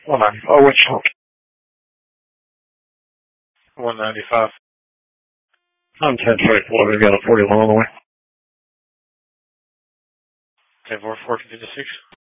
195, which 195. I'm 1034, they've got a 41 on the way. 1044, continue 6.